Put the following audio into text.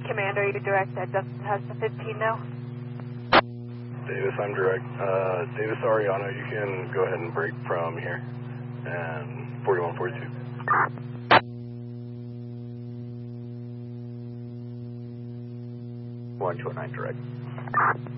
Commander, you direct at Justin has the 15 now? Davis, I'm direct. Davis Ariano, you can go ahead and break from here. And 4142. 129 direct.